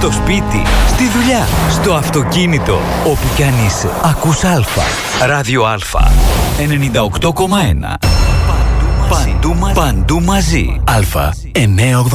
στο σπίτι, στη δουλειά, στο αυτοκίνητο, όπου κι αν είσαι. Ακούς Α. Ράδιο Α. 98,1. Παντού μαζί. Α. 980.